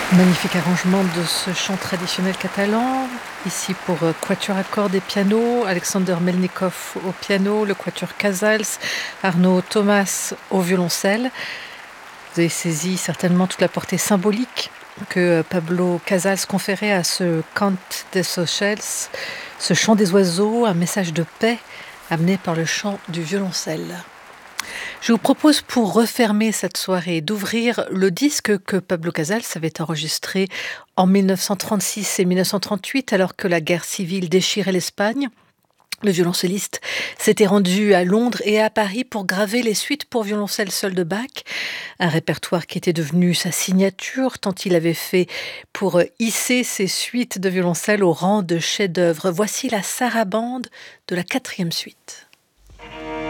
Magnifique arrangement de ce chant traditionnel catalan, ici pour quatuor à cordes et piano, Alexander Melnikov au piano, le quatuor Casals, Arnaud Thomas au violoncelle. Vous avez saisi certainement toute la portée symbolique que Pablo Casals conférait à ce Cant des Ocells, ce chant des oiseaux, un message de paix amené par le chant du violoncelle. Je vous propose pour refermer cette soirée d'ouvrir le disque que Pablo Casals avait enregistré en 1936 et 1938 alors que la guerre civile déchirait l'Espagne. Le violoncelliste s'était rendu à Londres et à Paris pour graver les suites pour violoncelle seul de Bach, un répertoire qui était devenu sa signature tant il avait fait pour hisser ses suites de violoncelle au rang de chef-d'œuvre. Voici la sarabande de la 4e suite.